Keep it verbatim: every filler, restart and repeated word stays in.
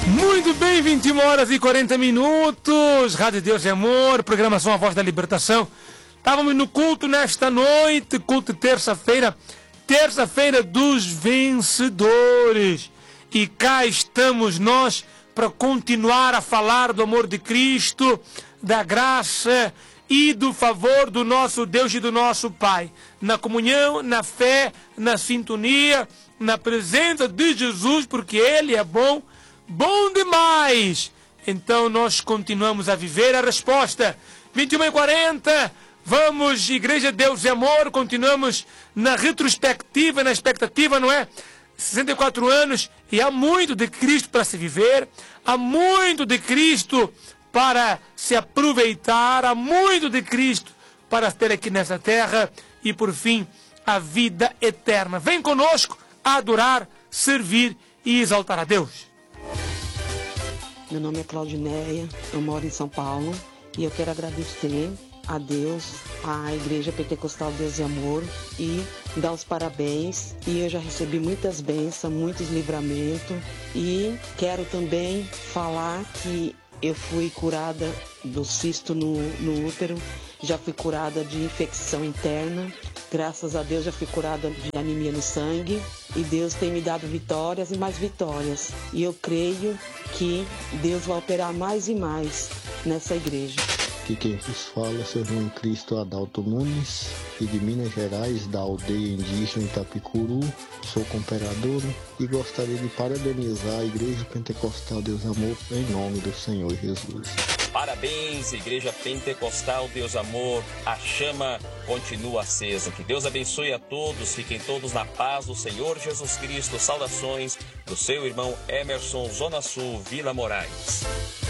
Muito bem, vinte e uma horas e quarenta minutos, Rádio Deus e Amor, programação A Voz da Libertação. Estávamos no culto nesta noite, culto de terça-feira, terça-feira dos vencedores. E cá estamos nós para continuar a falar do amor de Cristo, da graça e do favor do nosso Deus e do nosso Pai. Na comunhão, na fé, na sintonia, na presença de Jesus, porque Ele é bom, bom demais. Então nós continuamos a viver a resposta. vinte e uma e quarenta, vamos, Igreja Deus e Amor, continuamos na retrospectiva, na expectativa, não é? sessenta e quatro anos, e há muito de Cristo para se viver, há muito de Cristo para se aproveitar, há muito de Cristo para ter aqui nessa terra, e por fim, a vida eterna. Vem conosco a adorar, servir e exaltar a Deus. Meu nome é Claudineia, eu moro em São Paulo e eu quero agradecer a Deus, à Igreja Pentecostal Deus e Amor e dar os parabéns. E eu já recebi muitas bênçãos, muitos livramentos e quero também falar que eu fui curada do cisto no, no útero, já fui curada de infecção interna, graças a Deus já fui curada de anemia no sangue e Deus tem me dado vitórias e mais vitórias. E eu creio que Deus vai operar mais e mais nessa igreja. Aqui quem vos fala é seu João Cristo Adalto Nunes, e de Minas Gerais, da aldeia indígena Itapicuru. Sou cooperador e gostaria de parabenizar a Igreja Pentecostal Deus Amor em nome do Senhor Jesus. Parabéns, Igreja Pentecostal Deus Amor, a chama continua acesa. Que Deus abençoe a todos, fiquem todos na paz do Senhor Jesus Cristo. Saudações do seu irmão Emerson, Zona Sul, Vila Moraes.